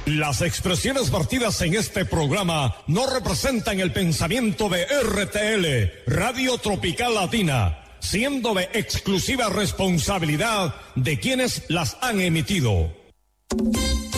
Las expresiones vertidas en este programa no representan el pensamiento de RTL, Radio Tropical Latina, siendo de exclusiva responsabilidad de quienes las han emitido.